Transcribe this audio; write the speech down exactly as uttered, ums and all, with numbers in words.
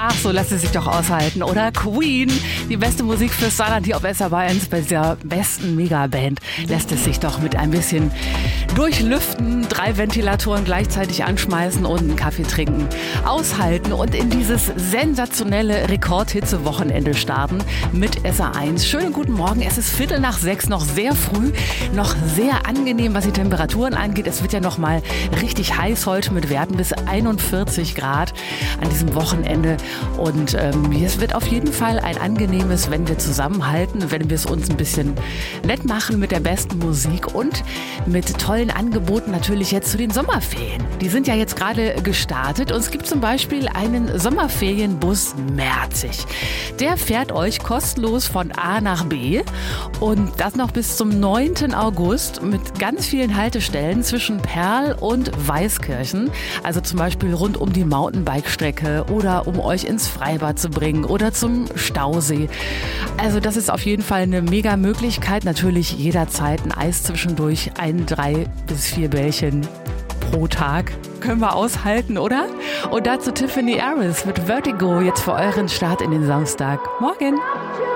Ach, so lässt es sich doch aushalten, oder? Queen, die beste Musik fürs Saarland hier auf S R eins bei dieser besten Megaband, lässt es sich doch mit ein bisschen durchlüften, drei Ventilatoren gleichzeitig anschmeißen und einen Kaffee trinken, aushalten und in dieses sensationelle Rekordhitze-Wochenende starten mit S R eins. Schönen guten Morgen, es ist Viertel nach sechs, noch sehr früh, noch sehr angenehm, was die Temperaturen angeht. Es wird ja noch mal richtig heiß heute mit Werten bis einundvierzig Grad an diesem Wochenende. Und ähm, es wird auf jeden Fall ein angenehmes, wenn wir zusammenhalten, wenn wir es uns ein bisschen nett machen mit der besten Musik und mit tollen Angeboten natürlich jetzt zu den Sommerferien. Die sind ja jetzt gerade gestartet und es gibt zum Beispiel einen Sommerferienbus Merzig. Der fährt euch kostenlos von A nach B und das noch bis zum neunten August mit ganz vielen Haltestellen zwischen Perl und Weißkirchen. Also zum Beispiel rund um die Mountainbike-Strecke oder um euch ins Freibad zu bringen oder zum Stausee. Also das ist auf jeden Fall eine mega Möglichkeit. Natürlich jederzeit ein Eis zwischendurch, ein, drei bis vier Bällchen pro Tag. Können wir aushalten, oder? Und dazu Tiffany Harris mit Vertigo jetzt für euren Start in den Samstag. Morgen!